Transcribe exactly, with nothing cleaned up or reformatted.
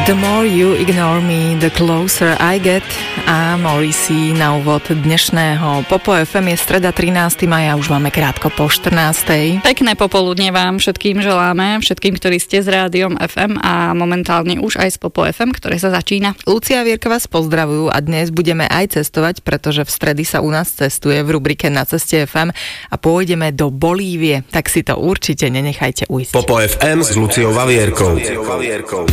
The more you ignore me, the closer I get. A Morrissey na úvod dnešného Popo ef em. Je streda trinásteho mája, už máme krátko po štrnástej. Pekné popoludne vám všetkým želáme, všetkým, ktorí ste s rádiom ef em a momentálne už aj z Popo ef em, ktoré sa začína. Lucia a Vierka vás pozdravujú a dnes budeme aj cestovať, pretože v stredy sa u nás cestuje v rubrike Na ceste ef em a pôjdeme do Bolívie, tak si to určite nenechajte ujsť. Popo ef em s Luciou a Vierkou.